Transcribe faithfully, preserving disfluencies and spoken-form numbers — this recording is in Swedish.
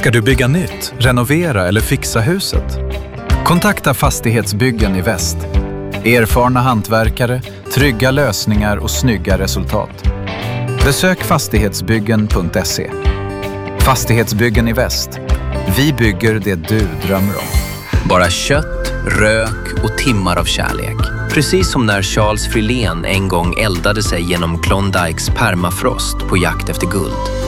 Ska du bygga nytt, renovera eller fixa huset? Kontakta Fastighetsbyggen i Väst. Erfarna hantverkare, trygga lösningar och snygga resultat. Besök fastighetsbyggen punkt se. Fastighetsbyggen i Väst. Vi bygger det du drömmer om. Bara kött, rök och timmar av kärlek. Precis som när Charles Frillén en gång eldade sig genom Klondikes permafrost på jakt efter guld.